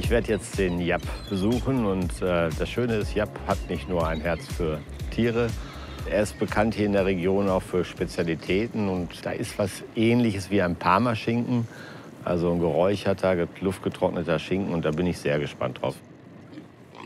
Ich werde jetzt den Japp besuchen und das Schöne ist, Japp hat nicht nur ein Herz für Tiere. Er ist bekannt hier in der Region auch für Spezialitäten und da ist was Ähnliches wie ein Parmaschinken, also ein geräucherter, luftgetrockneter Schinken und da bin ich sehr gespannt drauf.